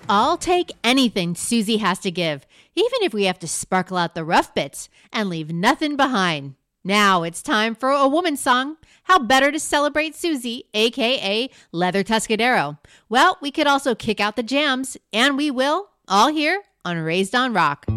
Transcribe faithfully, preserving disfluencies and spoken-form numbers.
I'll take anything Susie has to give, even if we have to sparkle out the rough bits and leave nothing behind. Now it's time for a woman's song. How better to celebrate Susie, a k a. Leather Tuscadero? Well, we could also kick out the jams, and we will, all here on Raised on Rock.